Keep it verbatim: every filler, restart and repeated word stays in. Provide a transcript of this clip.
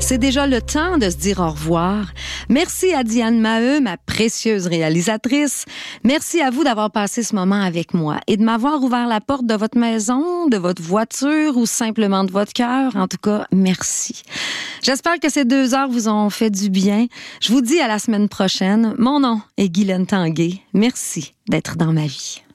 C'est déjà le temps de se dire au revoir. Merci à Diane Maheu, ma précieuse réalisatrice. Merci à vous d'avoir passé ce moment avec moi et de m'avoir ouvert la porte de votre maison, de votre voiture ou simplement de votre cœur. En tout cas, merci. J'espère que ces deux heures vous ont fait du bien. Je vous dis à la semaine prochaine. Mon nom est Guylaine Tanguay. Merci d'être dans ma vie.